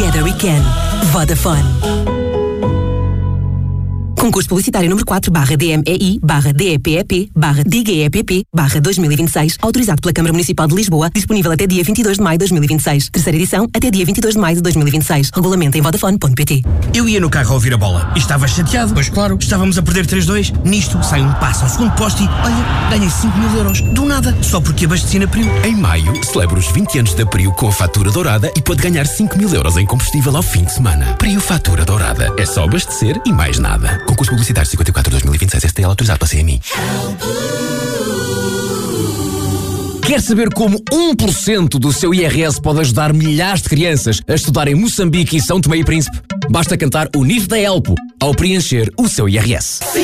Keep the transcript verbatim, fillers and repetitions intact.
Together we can. Vodafone. Concurso publicitário número quatro barra D M E I barra D E P E P barra D G E P P barra dois mil e vinte e seis, autorizado pela Câmara Municipal de Lisboa, disponível até dia vinte e dois de maio de dois mil e vinte e seis. Terceira edição até dia vinte e dois de maio de dois mil e vinte e seis. Regulamento em vodafone ponto pt. Eu ia no carro a ouvir a bola e estava chateado. Pois claro. Estávamos a perder três dois. Nisto sai um passo ao segundo poste e, olha, ganhei cinco mil euros. Do nada. Só porque abasteci na Priu. Em maio, celebra os vinte anos da Priu com a fatura dourada e pode ganhar cinco mil euros em combustível ao fim de semana. Priu Fatura Dourada. É só abastecer e mais nada. Concurso publicitário cinquenta e quatro dois mil e vinte e seis S T L autorizado pela C M I. Quer saber como um por cento do seu I R S pode ajudar milhares de crianças a estudar em Moçambique e São Tomé e Príncipe? Basta cantar o N I F da Elpo ao preencher o seu I R S.